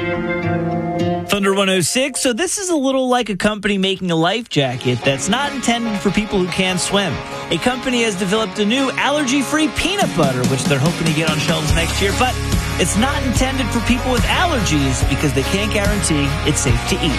Thunder 106. So this is a little like a company making a life jacket that's not intended for people who can't swim. A company has developed a new allergy-free peanut butter, which they're hoping to get on shelves next year, but it's not intended for people with allergies because they can't guarantee it's safe to eat.